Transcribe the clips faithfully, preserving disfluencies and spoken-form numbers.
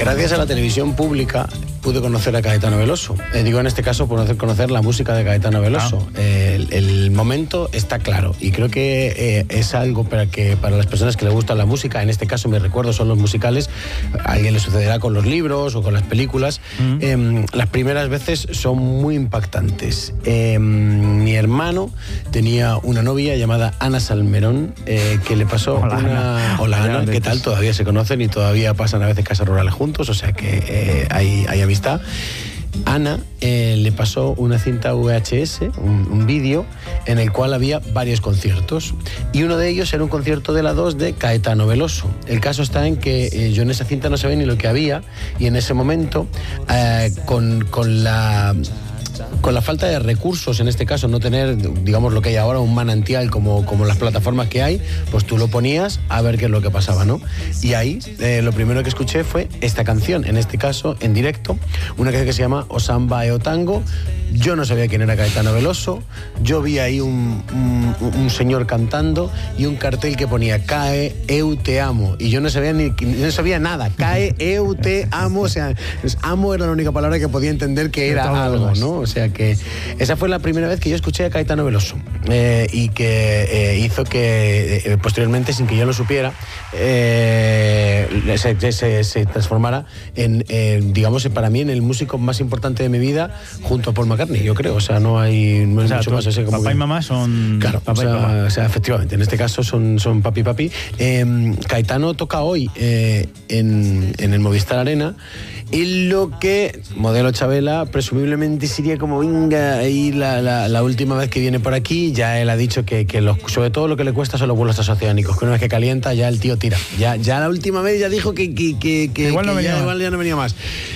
Gracias a la televisión pública pude conocer a Caetano Veloso. Eh, digo en este caso conocer, conocer la música de Caetano Veloso. Ah. Eh, el, el momento está claro y creo que eh, es algo para que para las personas que les gusta la música, en este caso mis recuerdos son los musicales, a alguien le sucederá con los libros o con las películas. Mm. Eh, las primeras veces son muy impactantes. Eh, mi hermano tenía una novia llamada Ana Salmerón, eh, que le pasó Hola, una... Ana. Hola Ana, ¿qué tal? Todavía se conocen y todavía pasan a veces casas rurales juntos, o sea que eh, hay, hay amistad. Ana eh, le pasó una cinta V H S, un, un vídeo, en el cual había varios conciertos. Y uno de ellos era un concierto de la dos de Caetano Veloso. El caso está en que eh, yo en esa cinta no sabía ni lo que había, y en ese momento, eh, con, con la... con la falta de recursos, en este caso, no tener, digamos, lo que hay ahora, un manantial como, como las plataformas que hay, pues tú lo ponías a ver qué es lo que pasaba, ¿no? Y ahí eh, lo primero que escuché fue esta canción, en este caso, en directo, una canción que se llama O Samba e o Tango. Yo no sabía quién era Caetano Veloso, yo vi ahí un, un, un señor cantando y un cartel que ponía Cae, eu te amo, y yo no sabía ni no sabía nada, Cae, eu te amo, o sea, amo era la única palabra que podía entender que era algo, ¿no? O sea que esa fue la primera vez que yo escuché a Caetano Veloso, eh, y que eh, hizo que eh, posteriormente, sin que yo lo supiera, eh, se, se, se transformara en, eh, digamos, para mí en el músico más importante de mi vida, junto a Paul McCartney, yo creo. O sea, no hay, no hay o sea, mucho más. O sea, como papá que... y mamá son... Claro, papá o, sea, y mamá. o sea, efectivamente, en este caso son, son papi papi. Eh, Caetano toca hoy eh, en, en el Movistar Arena, y lo que Modelo Chabela presumiblemente sería como venga ahí la, la, la última vez que viene por aquí. Ya él ha dicho que, que los, sobre todo lo que le cuesta son los vuelos transoceánicos, que una vez que calienta ya el tío tira. Ya, ya la última vez ya dijo que, que, que, que, igual, no que venía ya, igual ya no venía más.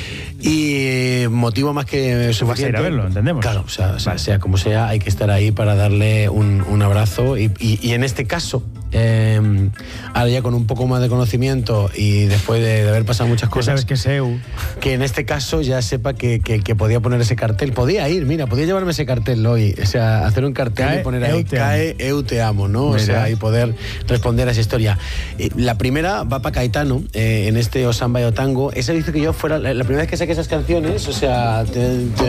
Y motivo más que suficiente. Vas a ir a verlo, entendemos. Claro, o sea, vale. sea, sea como sea, hay que estar ahí para darle un, un abrazo. Y, y, y en este caso, eh, ahora ya con un poco más de conocimiento y después de, de haber pasado muchas cosas. Ya sabes que es Eu. Que en este caso ya sepa que, que, que podía poner ese cartel. Podía ir, mira, podía llevarme ese cartel hoy. O sea, hacer un cartel Cae, y poner ahí, eu te Cae, eu te amo, ¿no? Mira. O sea, y poder responder a esa historia. Eh, la primera va para Caetano, eh, en este O Samba e o Tango. Esa hizo que yo fuera, la, la primera vez que saqué esas canciones, o sea, te, te